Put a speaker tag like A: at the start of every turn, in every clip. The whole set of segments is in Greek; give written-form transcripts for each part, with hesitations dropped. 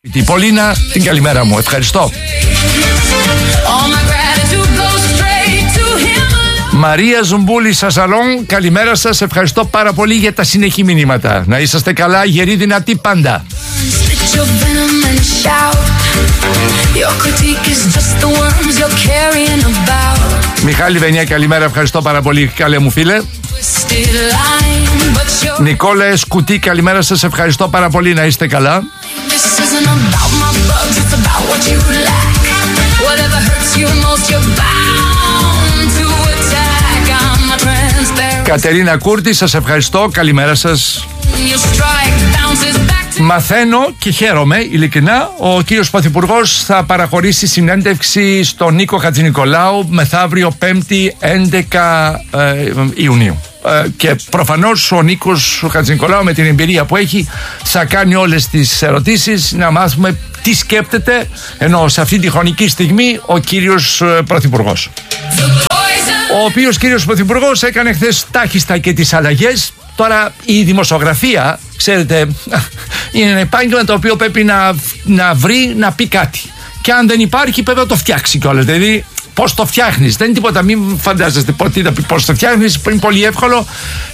A: Την Πολίνα, την καλημέρα μου. Ευχαριστώ. Μαρία Ζουμπούλη Σασαλόν, καλημέρα σας. Ευχαριστώ πάρα πολύ για τα συνεχή μηνύματα. Να είσαστε καλά, γεροί, δυνατοί πάντα. Μιχάλη Βενιά, καλημέρα. Ευχαριστώ πάρα πολύ, καλέ μου φίλε. Νικόλα Σκουτή, καλημέρα σας. Ευχαριστώ πάρα πολύ, να είστε καλά. Κατερίνα Κούρτη, σας ευχαριστώ. Καλημέρα σας. Μαθαίνω και χαίρομαι ειλικρινά, ο κύριος Πρωθυπουργός θα παραχωρήσει συνέντευξη στον Νίκο Χατζηνικολάου μεθαύριο 5η 11 Ιουνίου. Και προφανώς ο Νίκος Χατζηνικολάου με την εμπειρία που έχει θα κάνει όλες τις ερωτήσεις, να μάθουμε τι σκέπτεται, ενώ σε αυτή τη χρονική στιγμή ο κύριος Πρωθυπουργός, ο οποίος κύριος Πρωθυπουργός έκανε χθες τάχιστα και τις αλλαγές. Τώρα η δημοσιογραφία, ξέρετε, είναι ένα επάγγελμα το οποίο πρέπει να βρει, να πει κάτι. Και αν δεν υπάρχει πρέπει να το φτιάξει κιόλας. Δηλαδή πώς το φτιάχνεις, δεν είναι τίποτα, μην φαντάζεστε πώς το φτιάχνεις, είναι πολύ εύκολο.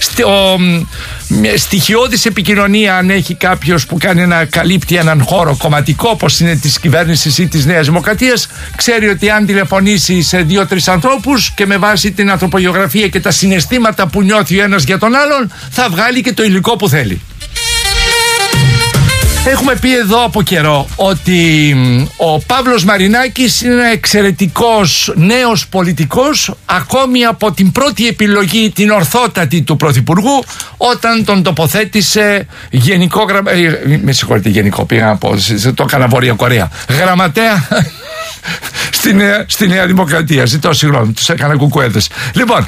A: Στοιχειώδης επικοινωνία, αν έχει κάποιος που καλύπτει έναν χώρο κομματικό όπως είναι της κυβέρνησης ή της Νέας Δημοκρατίας, ξέρει ότι αν τηλεφωνήσει σε 2-3 ανθρώπους και με βάση την ανθρωπογεωγραφία και τα συναισθήματα που νιώθει ο ένας για τον άλλον, θα βγάλει και το υλικό που θέλει. Έχουμε πει εδώ από καιρό ότι ο Παύλος Μαρινάκης είναι ένα εξαιρετικός νέος πολιτικός, ακόμη από την πρώτη επιλογή, την ορθότατη του Πρωθυπουργού, όταν τον τοποθέτησε γενικό πήγα να πω, το έκανα Βόρεια Κορέα, γραμματέα στη Νέα Δημοκρατία. Ζητώ συγγνώμη, τους έκανα κουκουέδες. Λοιπόν,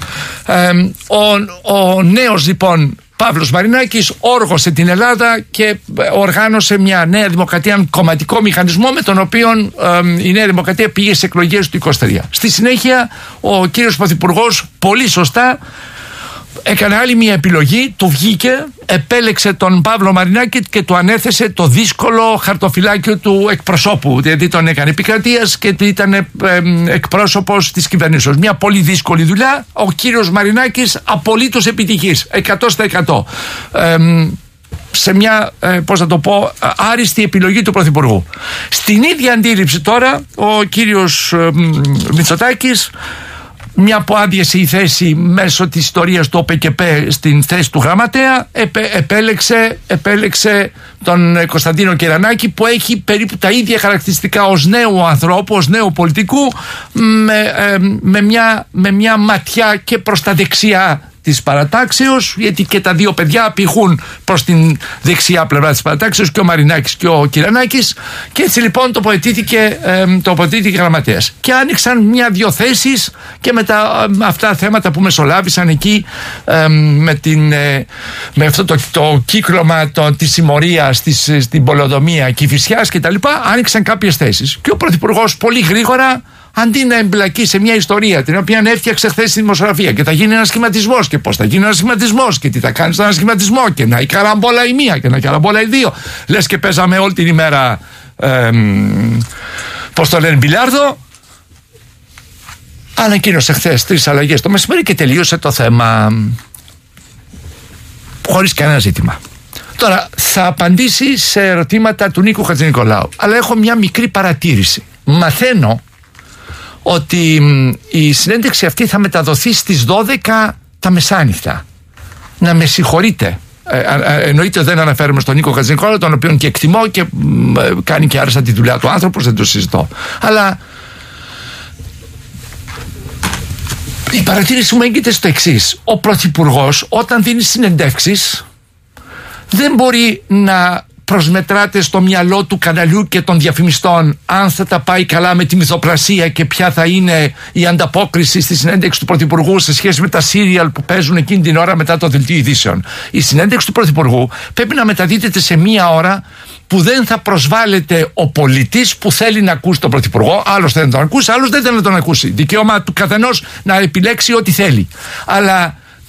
A: ο νέος λοιπόν Παύλος Μαρινάκης όργωσε την Ελλάδα και οργάνωσε μια Νέα Δημοκρατία, ένα κομματικό μηχανισμό με τον οποίο η Νέα Δημοκρατία πήγε σε εκλογές του 23. Στη συνέχεια ο κύριος Πρωθυπουργός πολύ σωστά έκανε άλλη μια επιλογή, του βγήκε, επέλεξε τον Παύλο Μαρινάκη και του ανέθεσε το δύσκολο χαρτοφυλάκιο του εκπροσώπου. Δηλαδή τον έκανε επικρατείας και ήταν εκπρόσωπος της κυβερνήσεως. Μια πολύ δύσκολη δουλειά. Ο κύριος Μαρινάκης απολύτως επιτυχής, 100%. Σε μια, άριστη επιλογή του Πρωθυπουργού. Στην ίδια αντίληψη τώρα ο κύριος Μητσοτάκης, μια που άδειασε η θέση μέσω της ιστορίας του ΟΠΕΚΕΠΕ στην θέση του γραμματέα, επέλεξε τον Κωνσταντίνο Κερανάκη, που έχει περίπου τα ίδια χαρακτηριστικά ως νέου ανθρώπου, ως νέου πολιτικού, με μια ματιά και προς τα δεξιά της παρατάξεως, γιατί και τα δύο παιδιά απηχούν προς την δεξιά πλευρά της παρατάξεως, και ο Μαρινάκης και ο Κυρανάκης, και έτσι λοιπόν τοποθετήθηκε γραμματέας. Και άνοιξαν μια-δυο θέσεις και με αυτά τα θέματα που μεσολάβησαν εκεί, με αυτό το κύκλωμα της συμμορίας στην πολεοδομία Κηφισιάς και τα λοιπά, άνοιξαν κάποιες θέσεις. Και ο Πρωθυπουργός πολύ γρήγορα, αντί να εμπλακεί σε μια ιστορία την οποία έφτιαξε χθες στη δημοσιογραφία, και θα γίνει ένας σχηματισμός και πώς θα γίνει ένας σχηματισμός και τι θα κάνει στον σχηματισμό, και να η καραμπόλα η μία και να η καραμπόλα οι δύο, λες και παίζαμε όλη την ημέρα πώς το λένε, μπιλιάρδο. Ανακοίνωσε χθες 3 αλλαγές το μεσημέρι και τελείωσε το θέμα χωρίς κανένα ζήτημα. Τώρα θα απαντήσει σε ερωτήματα του Νίκου Χατζηνικολάου, αλλά έχω μια μικρή παρατήρηση. Μαθαίνω ότι η συνέντευξη αυτή θα μεταδοθεί στις 12 τα μεσάνυχτα. Να με συγχωρείτε, εννοείται δεν αναφέρομαι στον Νίκο Χατζηνικολάου, τον οποίον και εκτιμώ και κάνει και άρεσα τη δουλειά του άνθρωπος, δεν το συζητώ, αλλά η παρατήρηση μου έγκυται στο εξής. Ο Πρωθυπουργός όταν δίνει συνεντεύξεις δεν μπορεί να προσμετράται στο μυαλό του καναλιού και των διαφημιστών αν θα τα πάει καλά με τη μυθοπλασία και ποια θα είναι η ανταπόκριση στη συνέντευξη του Πρωθυπουργού σε σχέση με τα σύριαλ που παίζουν εκείνη την ώρα μετά το δελτίο ειδήσεων. Η συνέντευξη του Πρωθυπουργού πρέπει να μεταδίδεται σε μία ώρα που δεν θα προσβάλλεται ο πολίτης που θέλει να ακούσει τον Πρωθυπουργό. Άλλος θέλει να τον ακούσει, άλλος δεν θέλει να τον ακούσει. Δικαίωμα του καθενός να επιλέξει ό,τι θέλει. Αλλά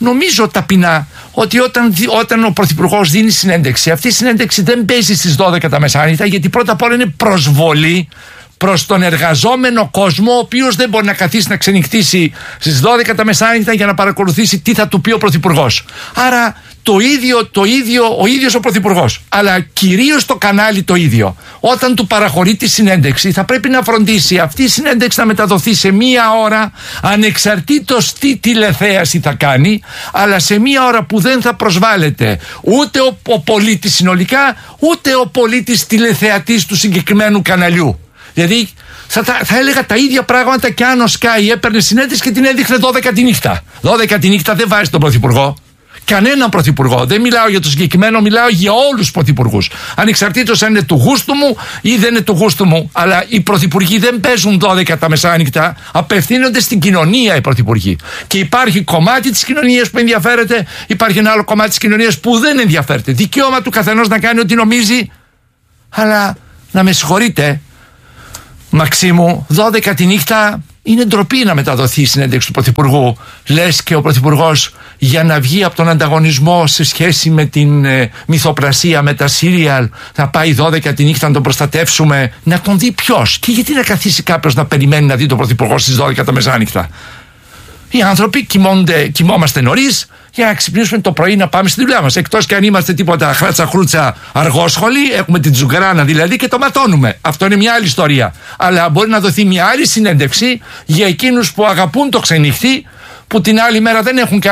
A: νομίζω ταπεινά ότι όταν ο Πρωθυπουργός δίνει συνέντευξη, αυτή η συνέντευξη δεν παίζει στις 12 τα μεσάνυχτα, γιατί πρώτα απ' όλα είναι προσβολή προς τον εργαζόμενο κόσμο, ο οποίος δεν μπορεί να καθίσει να ξενυχτήσει στις 12 τα μεσάνυχτα για να παρακολουθήσει τι θα του πει ο Πρωθυπουργός. Άρα ο ίδιος ο Πρωθυπουργός, αλλά κυρίως το κανάλι το ίδιο, όταν του παραχωρεί τη συνέντευξη, θα πρέπει να φροντίσει αυτή η συνέντευξη να μεταδοθεί σε μία ώρα, ανεξαρτήτως τι τηλεθέαση θα κάνει, αλλά σε μία ώρα που δεν θα προσβάλλεται ούτε ο πολίτης συνολικά, ούτε ο πολίτης τηλεθεατής του συγκεκριμένου καναλιού. Δηλαδή θα έλεγα τα ίδια πράγματα και αν ο Sky έπαιρνε συνέντευξη και την έδειχνε 12 τη νύχτα. 12 τη νύχτα δεν βάζει τον Πρωθυπουργό. Κανέναν Πρωθυπουργό. Δεν μιλάω για τον συγκεκριμένο, μιλάω για όλους τους Πρωθυπουργούς. Ανεξαρτήτως αν είναι του γούστου μου ή δεν είναι του γούστου μου. Αλλά οι Πρωθυπουργοί δεν παίζουν 12 τα μεσάνυχτα. Απευθύνονται στην κοινωνία οι Πρωθυπουργοί. Και υπάρχει κομμάτι της κοινωνίας που ενδιαφέρεται, υπάρχει ένα άλλο κομμάτι της κοινωνίας που δεν ενδιαφέρεται. Δικαίωμα του καθενός να κάνει ό,τι νομίζει. Αλλά να με συγχωρείτε, Μαξίμου, 12 τη νύχτα είναι ντροπή να μεταδοθεί η συνέντευξη του Πρωθυπουργού. Λες και ο Πρωθυπουργός, για να βγει από τον ανταγωνισμό σε σχέση με την μυθοπλασία, με τα σύριαλ, θα πάει 12 τη νύχτα να τον προστατεύσουμε. Να τον δει ποιος? Και γιατί να καθίσει κάποιος να περιμένει να δει τον Πρωθυπουργό στις 12 τα μεσάνυχτα? Οι άνθρωποι κοιμόμαστε νωρίς για να ξυπνήσουμε το πρωί να πάμε στη δουλειά μας. Εκτός και αν είμαστε τίποτα χράτσα-χρούτσα αργόσχολοι, έχουμε την τζουγκράνα δηλαδή και το ματώνουμε. Αυτό είναι μια άλλη ιστορία. Αλλά μπορεί να δοθεί μια άλλη συνέντευξη για εκείνους που αγαπούν το ξενύχτη, που την άλλη μέρα δεν έχουν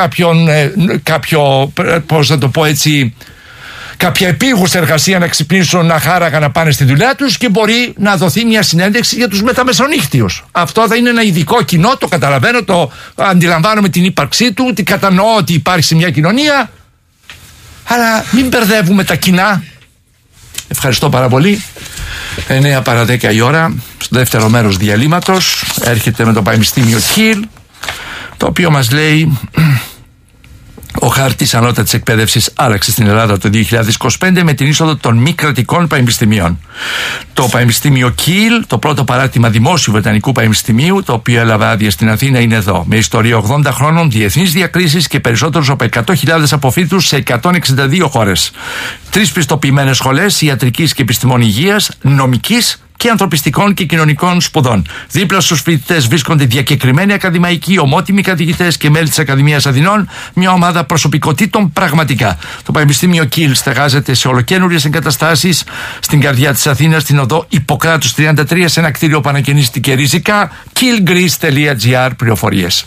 A: πώς να το πω έτσι, κάποια επίγουσα εργασία να ξυπνήσουν, να χάραγα να πάνε στη δουλειά τους, και μπορεί να δοθεί μια συνέντευξη για τους μεταμεσονύχτιους. Αυτό θα είναι ένα ειδικό κοινό, το καταλαβαίνω, το αντιλαμβάνομαι την ύπαρξή του, ότι κατανοώ ότι υπάρχει σε μια κοινωνία, αλλά μην μπερδεύουμε τα κοινά. Ευχαριστώ πάρα πολύ. 9 παρά 10 η ώρα, στο δεύτερο μέρος διαλύματος, έρχεται με το Πανεπιστήμιο Kiel, το οποίο μας λέει: ο χάρτης ανώτατης εκπαίδευσης άλλαξε στην Ελλάδα το 2025 με την είσοδο των μη κρατικών πανεπιστημίων. Το Πανεπιστήμιο Kiel, το πρώτο παράρτημα δημόσιου Βρετανικού Πανεπιστημίου, το οποίο έλαβε άδεια στην Αθήνα, είναι εδώ. Με ιστορία 80 χρόνων, διεθνείς διακρίσεις και περισσότερους από 100.000 αποφύτους σε 162 χώρες. 3 πιστοποιημένες σχολές ιατρικής και επιστημών υγείας, νομικής και ανθρωπιστικών και κοινωνικών σπουδών. Δίπλα στους φοιτητές βρίσκονται διακεκριμένοι ακαδημαϊκοί, ομότιμοι καθηγητές και μέλη της Ακαδημίας Αθηνών, μια ομάδα προσωπικότητων πραγματικά. Το Πανεπιστήμιο Kiel στεγάζεται σε ολοκαίνουργιες εγκαταστάσεις στην καρδιά της Αθήνας, στην οδό Ιπποκράτους 33, σε ένα κτίριο που ανακαινίστηκε ριζικά. kielgreece.gr, πληροφορίες.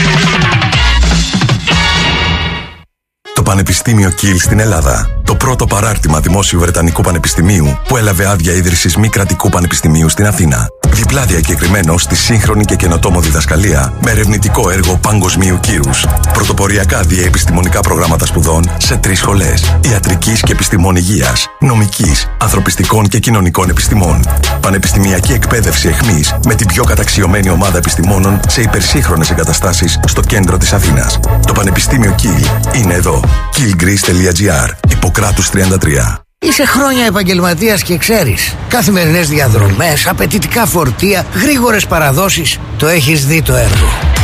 B: Το Πανεπιστήμιο Kiel στην Ελλάδα. Το πρώτο παράρτημα δημόσιου Βρετανικού Πανεπιστημίου που έλαβε άδεια ίδρυσης μη κρατικού πανεπιστημίου στην Αθήνα. Διπλά διακεκριμένο στη σύγχρονη και καινοτόμο διδασκαλία με ερευνητικό έργο παγκοσμίου κύρους. Πρωτοποριακά διαεπιστημονικά προγράμματα σπουδών σε 3 σχολές: ιατρικής και επιστημών υγείας, νομικής, ανθρωπιστικών και κοινωνικών επιστημών. Πανεπιστημιακή εκπαίδευση εχμής με την πιο καταξιωμένη ομάδα επιστημόνων σε υπερσύγχρονες εγκαταστάσεις στο κέντρο της Αθήνας. Το Πανεπιστήμιο Kiel είναι εδώ. kielgreece.gr, Ιπποκράτους 33.
C: Είσαι χρόνια επαγγελματίας και ξέρεις. Καθημερινές διαδρομές, απαιτητικά φορτία, γρήγορες παραδόσεις. Το έχεις δει το έργο.